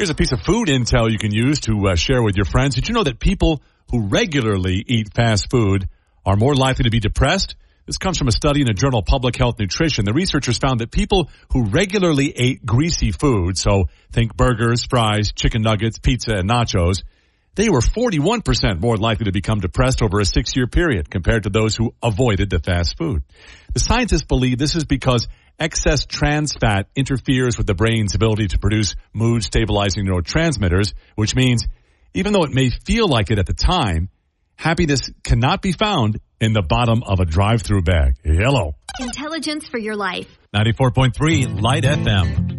Here's a piece of food intel you can use to share with your friends. Did you know that people who regularly eat fast food are more likely to be depressed? This comes from a study in the journal Public Health Nutrition. The researchers found that people who regularly ate greasy food, so think burgers, fries, chicken nuggets, pizza, and nachos, they were 41% more likely to become depressed over a 6-year period compared to those who avoided the fast food. The scientists believe this is because excess trans fat interferes with the brain's ability to produce mood-stabilizing neurotransmitters, which means even though it may feel like it at the time, happiness cannot be found in the bottom of a drive-through bag. Hello. Intelligence for your life. 94.3 Light FM.